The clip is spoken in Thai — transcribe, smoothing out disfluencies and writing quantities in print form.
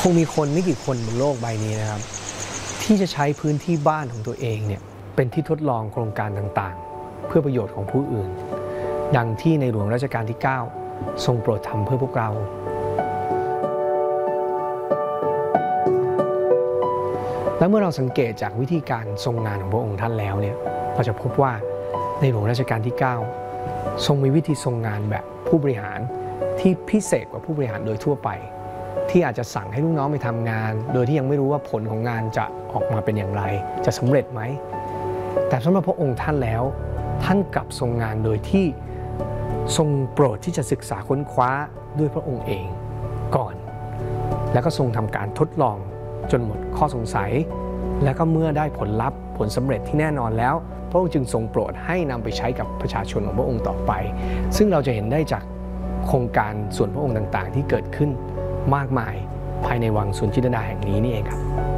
งมีคนไม่กี่คนบนโลกใบนี้นะครับที่จะใช้พื้นที่บ้านของตัวเองเนี่ยเป็นที่ทดลองโครงการต่างๆเพื่อประโยชน์ของผู้อื่นดังที่ในหลวงรัชกาลที่ 9 ทรงโปรดทำเพื่อพวกเราและเมื่อเราสังเกตจากวิธีการทรงงานของพระองค์ท่านแล้วเนี่ยเราจะพบว่าในหลวงรัชกาลที่ 9 ทรงมีวิธีทรงงานแบบผู้บริหารที่พิเศษกว่าผู้บริหารโดยทั่วไปที่อาจจะสั่งให้ลูกน้องไปทำงานโดยที่ยังไม่รู้ว่าผลของงานจะออกมาเป็นอย่างไรจะสำเร็จไหมแต่สำหรับพระองค์ท่านแล้วท่านกลับทรงงานโดยที่ทรงโปรดที่จะศึกษาค้นคว้าด้วยพระองค์เองก่อนแล้วก็ทรงทำการทดลองจนหมดข้อสงสัยแล้วก็เมื่อได้ผลลัพธ์ผลสำเร็จที่แน่นอนแล้วพระองค์จึงทรงโปรดให้นำไปใช้กับประชาชนของพระองค์ต่อไปซึ่งเราจะเห็นได้จากโครงการส่วนพระองค์ต่างๆที่เกิดขึ้นมากมายภายในวังสวนจินตนาแห่งนี้นี่เองครับ